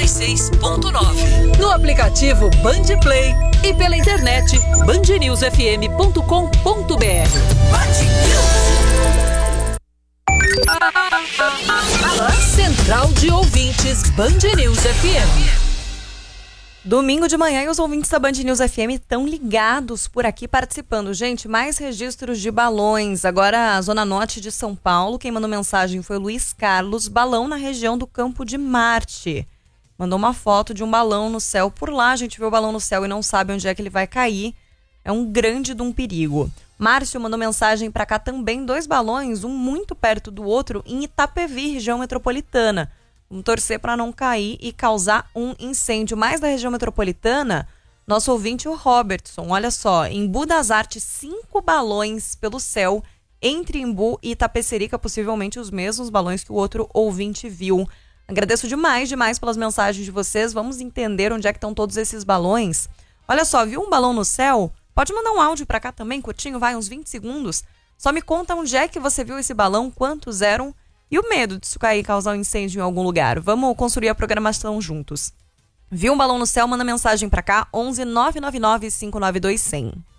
96.9. No aplicativo Band Play e pela internet bandnewsfm.com.br. Central de Ouvintes Band News FM. Domingo de manhã e os ouvintes da Band News FM estão ligados por aqui participando. Gente, mais registros de balões. Agora a Zona Norte de São Paulo. Quem mandou mensagem foi o Luiz Carlos. Balão na região do Campo de Marte. Mandou uma foto de um balão no céu. Por lá a gente vê o balão no céu e não sabe onde é que ele vai cair. É um grande de um perigo. Márcio mandou mensagem para cá também. 2 balões, um muito perto do outro, em Itapevi, região metropolitana. Vamos torcer para não cair e causar um incêndio. Mais da região metropolitana, nosso ouvinte, o Robertson. Olha só, em Embu das Artes, 5 balões pelo céu entre Embu e Itapecerica, possivelmente os mesmos balões que o outro ouvinte viu. Agradeço demais pelas mensagens de vocês. Vamos entender onde é que estão todos esses balões. Olha só, viu um balão no céu? Pode mandar um áudio para cá também, curtinho, vai uns 20 segundos. Só me conta onde é que você viu esse balão, quantos eram e o medo de isso cair e causar um incêndio em algum lugar. Vamos construir a programação juntos. Viu um balão no céu? Manda mensagem para cá, 11 999 592 100.